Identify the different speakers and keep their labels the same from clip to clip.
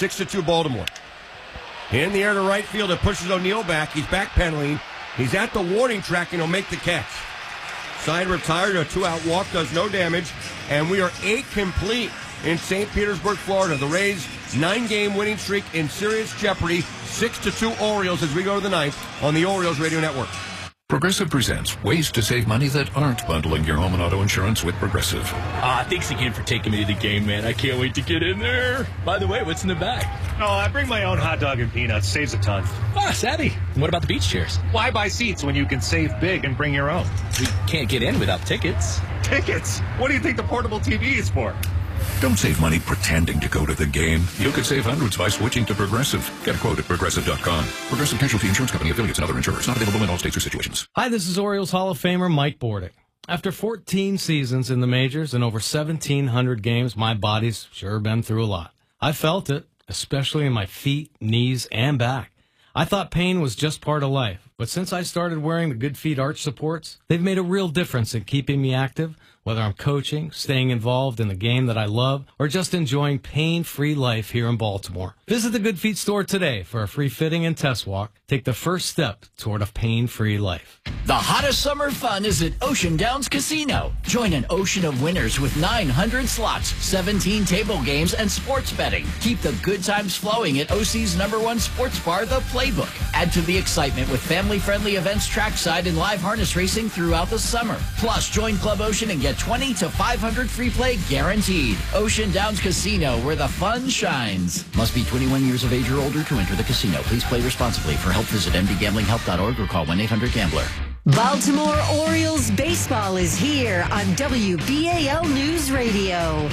Speaker 1: 6-2 Baltimore. In the air to right field, it pushes O'Neill back. He's backpedaling. He's at the warning track, and he'll make the catch. Side retired, a 2-out walk, does no damage, and we are 8 complete in St. Petersburg, Florida. The Rays' 9-game winning streak in serious jeopardy. 6-2 Orioles as we go to the 9th on the Orioles Radio Network.
Speaker 2: Progressive presents ways to save money that aren't bundling your home and auto insurance with Progressive.
Speaker 3: Thanks again for taking me to the game, man. I can't wait to get in there. By the way, what's in the bag?
Speaker 4: Oh, I bring my own hot dog and peanuts. Saves a ton.
Speaker 3: Savvy. What about the beach chairs?
Speaker 4: Why buy seats when you can save big and bring your own?
Speaker 3: We can't get in without tickets.
Speaker 4: Tickets? What do you think the portable TV is for?
Speaker 2: Don't save money pretending to go to the game. You could save hundreds by switching to Progressive. Get a quote at Progressive.com. Progressive Casualty Insurance Company, affiliates, and other insurers. Not available in all states or situations.
Speaker 5: Hi, this is Orioles Hall of Famer Mike Bordick. After 14 seasons in the majors and over 1,700 games, my body's sure been through a lot. I felt it, especially in my feet, knees, and back. I thought pain was just part of life, but since I started wearing the Good Feet arch supports, they've made a real difference in keeping me active, whether I'm coaching, staying involved in the game that I love, or just enjoying pain-free life here in Baltimore. Visit the Good Feet store today for a free fitting and test walk. Take the first step toward a pain-free life.
Speaker 6: The hottest summer fun is at Ocean Downs Casino. Join an ocean of winners with 900 slots, 17 table games, and sports betting. Keep the good times flowing at OC's #1 sports bar, The Playbook. Add to the excitement with family-friendly events trackside and live harness racing throughout the summer. Plus, join Club Ocean and get 20 to 500 free play guaranteed. Ocean Downs Casino, where the fun shines. Must be 21 years of age or older to enter the casino. Please play responsibly. For help, visit mdgamblinghelp.org or call 1-800-GAMBLER.
Speaker 7: Baltimore Orioles baseball is here on WBAL News Radio.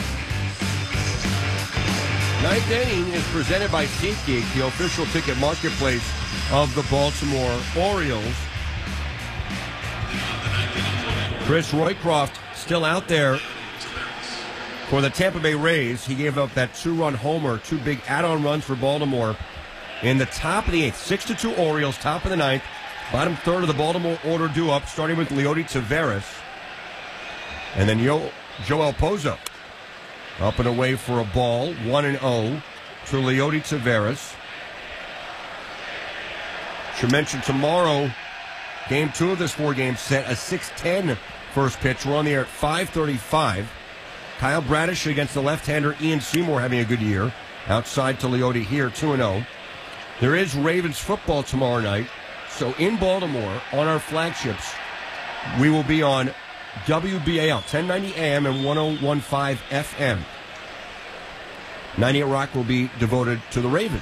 Speaker 1: Ninth inning is presented by SeatGeek, the official ticket marketplace of the Baltimore Orioles. Chris Roycroft still out there for the Tampa Bay Rays. He gave up that 2-run homer, 2 big add-on runs for Baltimore in the top of the 8th. 6-2 Orioles, top of the 9th. Bottom third of the Baltimore order due up, starting with Leody Taveras. And then Joel Pozo up and away for a ball, 1-0 to Leody Taveras. Should mention tomorrow, game 2 of this 4-game set, a 6:10 first pitch. We're on the air at 5:35. Kyle Bradish against the left-hander Ian Seymour having a good year. Outside to Leody here, 2-0. There is Ravens football tomorrow night. So in Baltimore, on our flagships, we will be on WBAL, 1090 AM and 1015 FM. 98 Rock will be devoted to the Ravens.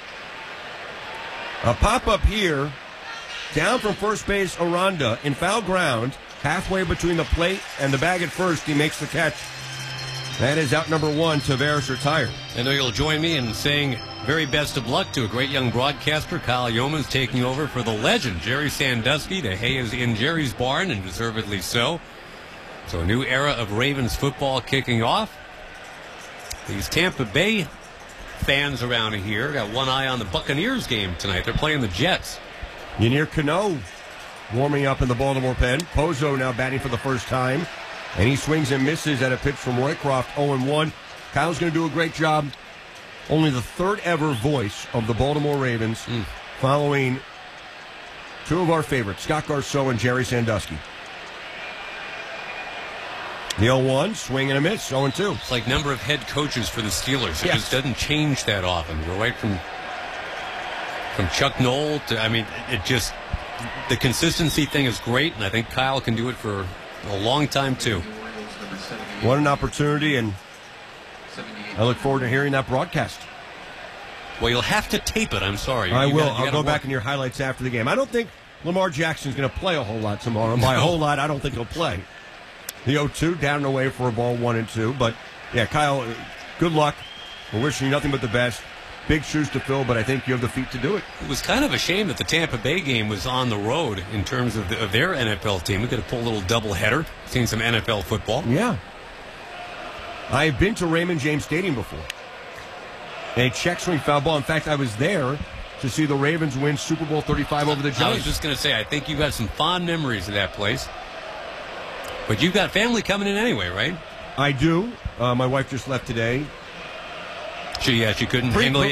Speaker 1: A pop-up here, down from first base, Aranda, in foul ground, halfway between the plate and the bag at first. He makes the catch. That is out number 1, Taveras retired.
Speaker 8: I know you'll join me in saying very best of luck to a great young broadcaster. Kyle Yeomans taking over for the legend, Jerry Sandusky. The hay is in Jerry's barn, and deservedly so. So a new era of Ravens football kicking off. These Tampa Bay fans around here got one eye on the Buccaneers game tonight. They're playing the Jets.
Speaker 1: Yanier Cano warming up in the Baltimore pen. Pozo now batting for the first time. And he swings and misses at a pitch from Roycroft, 0-1. Kyle's going to do a great job. Only the 3rd ever voice of the Baltimore Ravens, following 2 of our favorites, Scott Garceau and Jerry Sandusky. The 0-1, swing and a miss, 0-2.
Speaker 8: It's like number of head coaches for the Steelers. It just doesn't change that often. We're right from Chuck Noll to, it just, the consistency thing is great, and I think Kyle can do it for a long time, too.
Speaker 1: What an opportunity, and I look forward to hearing that broadcast.
Speaker 8: Well, you'll have to tape it. I'm sorry.
Speaker 1: I will. I'll go back in your highlights after the game. I don't think Lamar Jackson's going to play a whole lot tomorrow. By a whole lot, I don't think he'll play. The 0-2, down and away for a ball, 1-2. But, yeah, Kyle, good luck. We're wishing you nothing but the best. Big shoes to fill, but I think you have the feet to do it.
Speaker 8: It was kind of a shame that the Tampa Bay game was on the road in terms of their NFL team. We could have pulled a little doubleheader, seen some NFL football.
Speaker 1: Yeah. I've been to Raymond James Stadium before. A check swing foul ball. In fact, I was there to see the Ravens win Super Bowl 35 over the Giants.
Speaker 8: I was just going to say, I think you've got some fond memories of that place. But you've got family coming in anyway, right?
Speaker 1: I do. My wife just left today.
Speaker 8: She couldn't handle